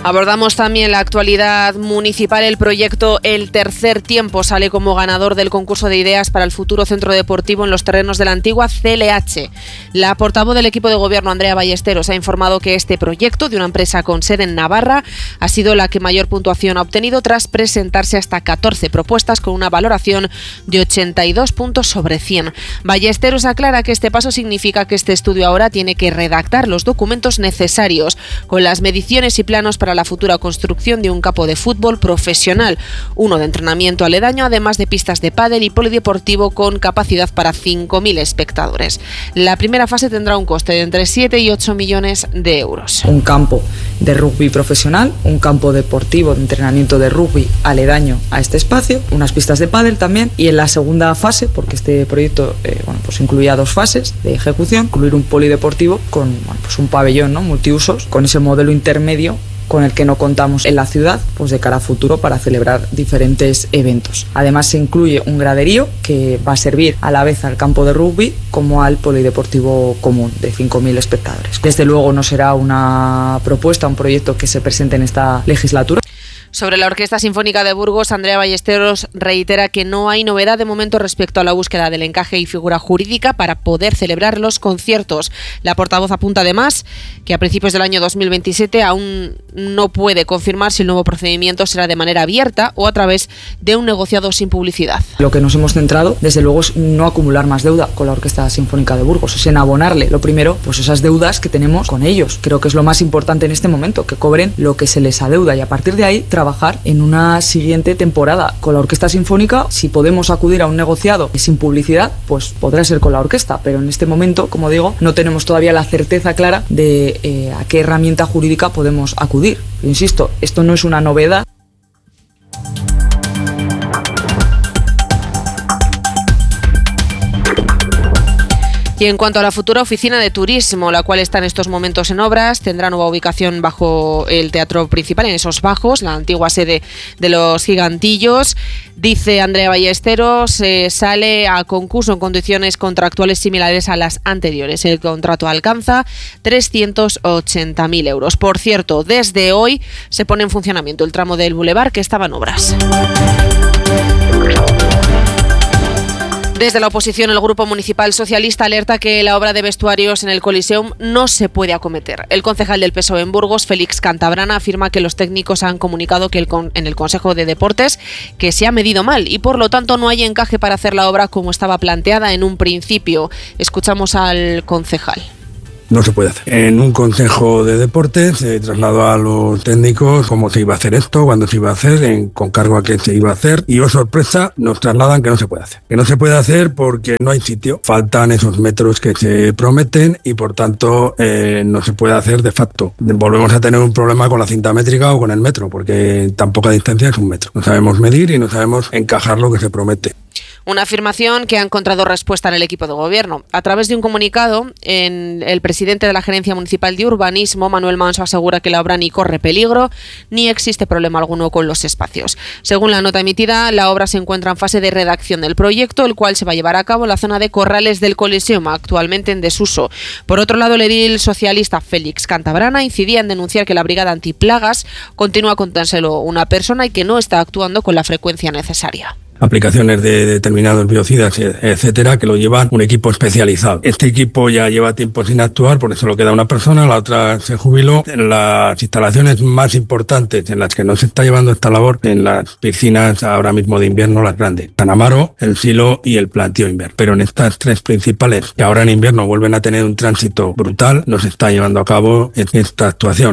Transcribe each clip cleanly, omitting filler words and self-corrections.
Abordamos también la actualidad municipal. El proyecto El Tercer Tiempo sale como ganador del concurso de ideas para el futuro centro deportivo en los terrenos de la antigua CLH. La portavoz del equipo de gobierno, Andrea Ballesteros, ha informado que este proyecto, de una empresa con sede en Navarra, ha sido la que mayor puntuación ha obtenido tras presentarse hasta 14 propuestas con una valoración de 82 puntos sobre 100. Ballesteros aclara que este paso significa que este estudio ahora tiene que redactar los documentos necesarios con las mediciones y planos para la futura construcción de un campo de fútbol profesional, uno de entrenamiento aledaño, además de pistas de pádel y polideportivo con capacidad para 5.000 espectadores. La primera fase tendrá un coste de entre 7 y 8 millones de euros. Un campo de rugby profesional, un campo deportivo de entrenamiento de rugby aledaño a este espacio, unas pistas de pádel también, y en la segunda fase, porque este proyecto pues incluía 2 fases de ejecución, incluir un polideportivo con pues un pabellón, ¿no?, multiusos, con ese modelo intermedio con el que no contamos en la ciudad, pues de cara a futuro para celebrar diferentes eventos. Además se incluye un graderío que va a servir a la vez al campo de rugby como al polideportivo común de 5.000 espectadores. Desde luego no será una propuesta, un proyecto que se presente en esta legislatura. Sobre la Orquesta Sinfónica de Burgos, Andrea Ballesteros reitera que no hay novedad de momento respecto a la búsqueda del encaje y figura jurídica para poder celebrar los conciertos. La portavoz apunta además que a principios del año 2027 aún no puede confirmar si el nuevo procedimiento será de manera abierta o a través de un negociado sin publicidad. Lo que nos hemos centrado, desde luego, es no acumular más deuda con la Orquesta Sinfónica de Burgos, es en abonarle, lo primero, pues esas deudas que tenemos con ellos. Creo que es lo más importante en este momento, que cobren lo que se les adeuda y a partir de ahí trabajar en una siguiente temporada con la Orquesta Sinfónica. Si podemos acudir a un negociado sin publicidad, pues podrá ser con la orquesta, pero en este momento, como digo, no tenemos todavía la certeza clara de a qué herramienta jurídica podemos acudir. Insisto, esto no es una novedad. Y en cuanto a la futura oficina de turismo, la cual está en estos momentos en obras, tendrá nueva ubicación bajo el teatro principal, en esos bajos, la antigua sede de los Gigantillos. Dice Andrea Ballesteros, sale a concurso en condiciones contractuales similares a las anteriores. El contrato alcanza 380.000 euros. Por cierto, desde hoy se pone en funcionamiento el tramo del Boulevard que estaba en obras. Desde la oposición, el Grupo Municipal Socialista alerta que la obra de vestuarios en el Coliseum no se puede acometer. El concejal del PSOE en Burgos, Félix Cantabrana, afirma que los técnicos han comunicado que en el Consejo de Deportes que se ha medido mal y por lo tanto no hay encaje para hacer la obra como estaba planteada en un principio. Escuchamos al concejal. No se puede hacer. En un consejo de deportes se trasladó a los técnicos cómo se iba a hacer esto, cuándo se iba a hacer, con cargo a qué se iba a hacer, y oh sorpresa, nos trasladan que no se puede hacer. Que no se puede hacer porque no hay sitio, faltan esos metros que se prometen y por tanto no se puede hacer de facto. Volvemos a tener un problema con la cinta métrica o con el metro, porque tan poca distancia es un metro. No sabemos medir y no sabemos encajar lo que se promete. Una afirmación que ha encontrado respuesta en el equipo de gobierno. A través de un comunicado, el presidente de la Gerencia Municipal de Urbanismo, Manuel Manso, asegura que la obra ni corre peligro ni existe problema alguno con los espacios. Según la nota emitida, la obra se encuentra en fase de redacción del proyecto, el cual se va a llevar a cabo en la zona de Corrales del Coliseum, actualmente en desuso. Por otro lado, el edil socialista Félix Cantabrana incidía en denunciar que la brigada antiplagas continúa con tan solo una persona y que no está actuando con la frecuencia necesaria. Aplicaciones de determinados biocidas, etcétera, que lo llevan un equipo especializado. Este equipo ya lleva tiempo sin actuar, por eso lo queda una persona, la otra se jubiló. En las instalaciones más importantes en las que no se está llevando esta labor, en las piscinas ahora mismo de invierno, las grandes, San Amaro, el Silo y el Plantío Invierno. Pero en estas 3 principales, que ahora en invierno vuelven a tener un tránsito brutal, no se está llevando a cabo esta actuación.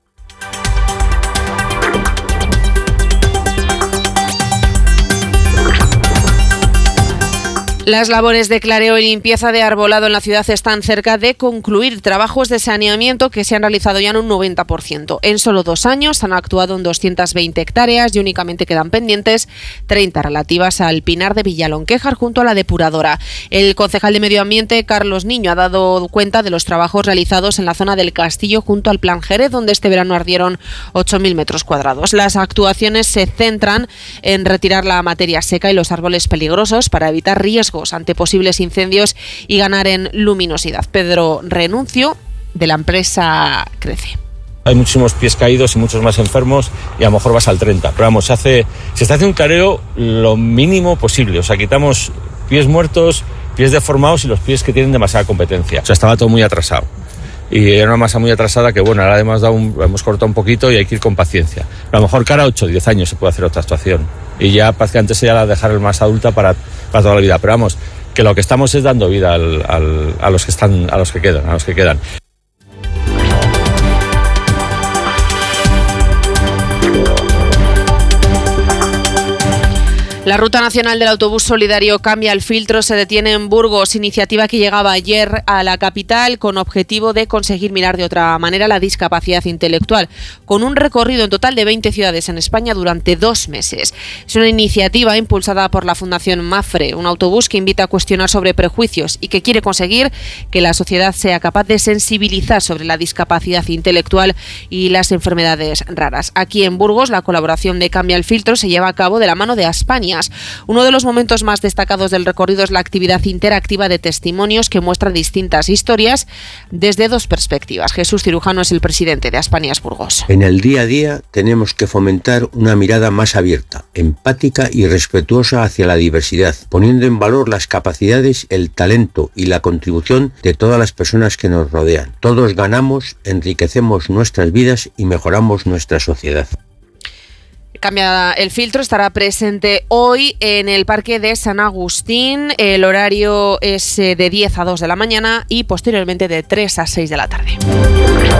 Las labores de clareo y limpieza de arbolado en la ciudad están cerca de concluir. Trabajos de saneamiento que se han realizado ya en un 90%. En solo 2 años han actuado en 220 hectáreas y únicamente quedan pendientes 30 relativas al Pinar de Villalonquejar junto a la depuradora. El concejal de Medio Ambiente, Carlos Niño, ha dado cuenta de los trabajos realizados en la zona del Castillo junto al Plan Jerez, donde este verano ardieron 8.000 metros cuadrados. Las actuaciones se centran en retirar la materia seca y los árboles peligrosos para evitar riesgos ante posibles incendios y ganar en luminosidad. Pedro Renuncio, de la empresa Crece. Hay muchísimos pies caídos y muchos más enfermos y a lo mejor vas al 30. Pero vamos, se está haciendo un careo lo mínimo posible. O sea, quitamos pies muertos, pies deformados y los pies que tienen demasiada competencia. O sea, estaba todo muy atrasado. Y era una masa muy atrasada que, bueno, ahora además hemos cortado un poquito y hay que ir con paciencia. A lo mejor cara 8 o 10 años se puede hacer otra actuación. Y ya prácticamente sería la dejar el más adulta para toda la vida. Pero vamos, que lo que estamos es dando vida a los que quedan. La Ruta Nacional del Autobús Solidario cambia el filtro, se detiene en Burgos, iniciativa que llegaba ayer a la capital con objetivo de conseguir mirar de otra manera la discapacidad intelectual, con un recorrido en total de 20 ciudades en España durante 2 meses. Es una iniciativa impulsada por la Fundación Mafre, un autobús que invita a cuestionar sobre prejuicios y que quiere conseguir que la sociedad sea capaz de sensibilizar sobre la discapacidad intelectual y las enfermedades raras. Aquí en Burgos, la colaboración de Cambia el Filtro se lleva a cabo de la mano de Aspania. Uno de los momentos más destacados del recorrido es la actividad interactiva de testimonios que muestra distintas historias desde 2 perspectivas. Jesús Cirujano es el presidente de Aspanias Burgos. En el día a día tenemos que fomentar una mirada más abierta, empática y respetuosa hacia la diversidad, poniendo en valor las capacidades, el talento y la contribución de todas las personas que nos rodean. Todos ganamos, enriquecemos nuestras vidas y mejoramos nuestra sociedad. Cambia el filtro, estará presente hoy en el Parque de San Agustín. El horario es de 10 a 2 de la mañana y posteriormente de 3 a 6 de la tarde.